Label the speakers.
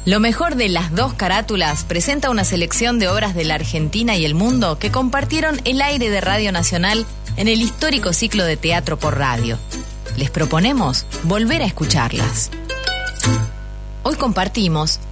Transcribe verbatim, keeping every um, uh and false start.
Speaker 1: Lo mejor de Las Dos Carátulas presenta una selección de obras de la Argentina y el mundo que compartieron el aire de Radio Nacional en el histórico ciclo de teatro por radio. Les proponemos volver a escucharlas. Hoy compartimos